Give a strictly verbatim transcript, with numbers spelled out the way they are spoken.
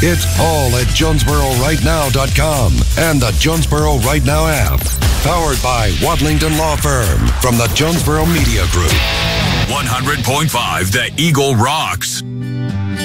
It's all at Jonesboro Right Now dot com and the Jonesboro Right Now app. Powered by Wadlington Law Firm from the Jonesboro Media Group. one hundred point five The Eagle rocks.